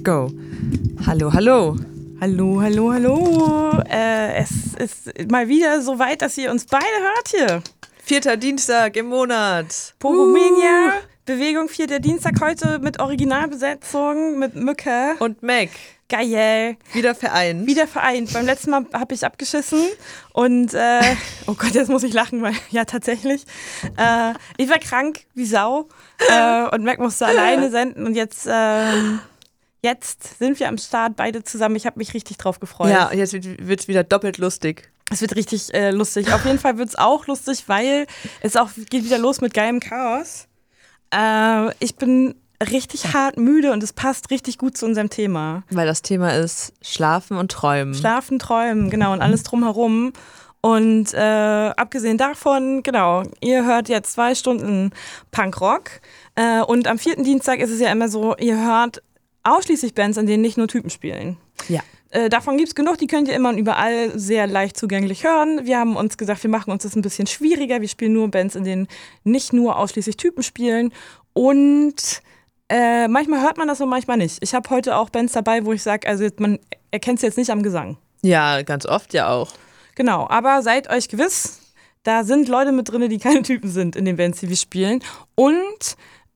Go. Hallo, hallo. Hallo, hallo, hallo. Es ist mal wieder so weit, dass ihr uns beide hört hier. 4. Dienstag im Monat. Pogomania, Bewegung 4. Dienstag heute mit Originalbesetzung, mit Mücke. Und Mac. Geil. Wieder vereint. Beim letzten Mal habe ich abgeschissen und, oh Gott, jetzt muss ich lachen, weil, ja, tatsächlich. Ich war krank wie Sau und Mac musste alleine senden und jetzt sind wir am Start, beide zusammen. Ich habe mich richtig drauf gefreut. Ja, jetzt wird es wieder doppelt lustig. Es wird richtig lustig. Auf jeden Fall wird es auch lustig, weil es auch geht wieder los mit geilem Chaos. Ich bin richtig hart müde und es passt richtig gut zu unserem Thema. Weil das Thema ist Schlafen und Träumen. Schlafen, Träumen, genau, und alles drumherum. Und abgesehen davon, genau, ihr hört jetzt 2 Stunden Punkrock. Und am 4. Dienstag ist es ja immer so, ihr hört ausschließlich Bands, in denen nicht nur Typen spielen. Ja. Davon gibt es genug, die könnt ihr immer und überall sehr leicht zugänglich hören. Wir haben uns gesagt, wir machen uns das ein bisschen schwieriger. Wir spielen nur Bands, in denen nicht nur ausschließlich Typen spielen. Und manchmal hört man das und manchmal nicht. Ich habe heute auch Bands dabei, wo ich sage, also man erkennt es jetzt nicht am Gesang. Ja, ganz oft ja auch. Genau, aber seid euch gewiss, da sind Leute mit drin, die keine Typen sind in den Bands, die wir spielen. Und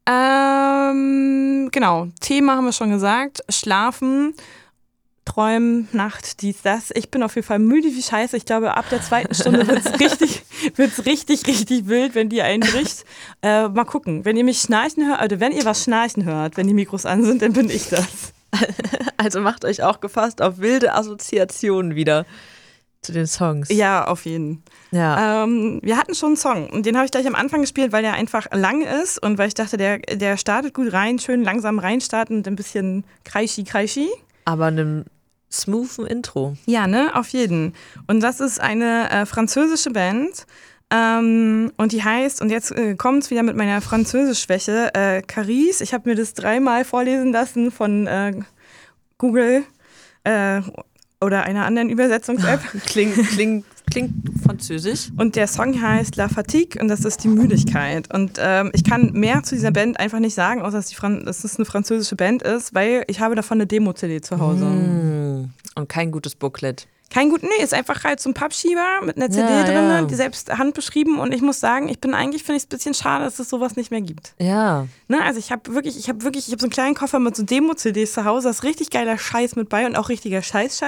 genau, Thema haben wir schon gesagt, Schlafen, Träumen, Nacht, dies, das. Ich bin auf jeden Fall müde wie Scheiße. Ich glaube, ab der 2. Stunde wird's richtig wild, wenn die einbricht. Mal gucken, wenn ihr mich schnarchen hört, oder wenn ihr was schnarchen hört, wenn die Mikros an sind, dann bin ich das. Also macht euch auch gefasst auf wilde Assoziationen wieder zu den Songs. Ja, auf jeden. Ja. Wir hatten schon einen Song und den habe ich gleich am Anfang gespielt, weil der einfach lang ist und weil ich dachte, der startet gut rein, schön langsam reinstarten und ein bisschen kreischi. Aber einem smoothen Intro. Ja, ne, auf jeden. Und das ist eine französische Band und die heißt, und jetzt kommt es wieder mit meiner Französisch-Schwäche, Caris. Ich habe mir das 3-mal vorlesen lassen von Google oder einer anderen Übersetzungs-App. Klingt französisch. Und der Song heißt La Fatigue und das ist die Müdigkeit. Und ich kann mehr zu dieser Band einfach nicht sagen, außer dass es eine französische Band ist, weil ich habe davon eine Demo-CD zu Hause. Und kein gutes Booklet. Nee, ist einfach halt so ein Pappschieber mit einer CD drin, die selbst handbeschrieben. Und ich muss sagen, finde ich es ein bisschen schade, dass es sowas nicht mehr gibt. Ja. Ne, also ich habe so einen kleinen Koffer mit so Demo-CDs zu Hause, da ist richtig geiler Scheiß mit bei und auch richtiger Scheiß.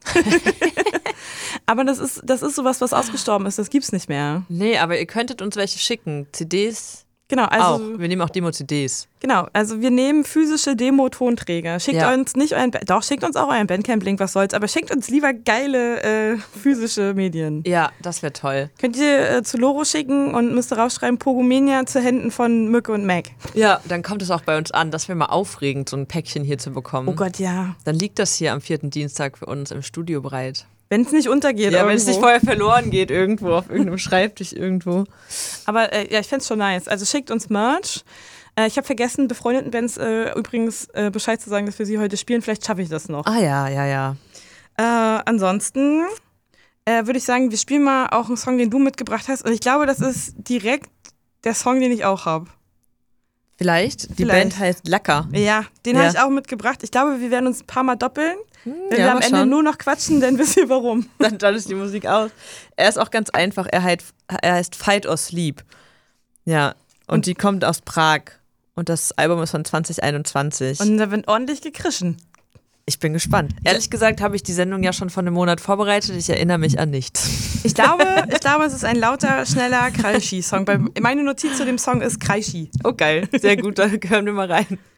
Aber das ist sowas, was ausgestorben ist, das gibt's nicht mehr. Nee, aber ihr könntet uns welche schicken. CDs. Genau, also auch. Wir nehmen auch Demo-CDs. Genau, also wir nehmen physische Demo-Tonträger. Schickt uns auch euren Bandcamp-Link, was soll's, aber schickt uns lieber geile physische Medien. Ja, das wäre toll. Könnt ihr zu Loro schicken und müsst rausschreiben, Pogomania zu Händen von Mücke und Mac. Ja, dann kommt es auch bei uns an. Das wäre mal aufregend, so ein Päckchen hier zu bekommen. Oh Gott, ja. Dann liegt das hier am 4. Dienstag für uns im Studio bereit. Wenn es nicht untergeht. Ja, wenn es nicht vorher verloren geht irgendwo, auf irgendeinem Schreibtisch irgendwo. Aber ja, ich fände es schon nice. Also schickt uns Merch. Ich habe vergessen, befreundeten Bands übrigens Bescheid zu sagen, dass wir sie heute spielen. Vielleicht schaffe ich das noch. Ah ja. Ansonsten würde ich sagen, wir spielen mal auch einen Song, den du mitgebracht hast. Und ich glaube, das ist direkt der Song, den ich auch habe. Vielleicht. Die Band heißt Lacker. Ja, den habe ich auch mitgebracht. Ich glaube, wir werden uns ein paar Mal doppeln. Wenn ja, wir am Ende nur noch quatschen, dann wisst ihr warum. Dann ist die Musik aus. Er ist auch ganz einfach. Er heißt Fight or Sleep. Ja, und die kommt aus Prag. Und das Album ist von 2021. Und da wird ordentlich gekrischen. Ich bin gespannt. Ehrlich gesagt habe ich die Sendung ja schon vor einem Monat vorbereitet. Ich erinnere mich an nichts. Ich glaube, es ist ein lauter, schneller Kreischi-Song. Meine Notiz zu dem Song ist Kreischi. Oh geil, sehr gut, da hören wir mal rein.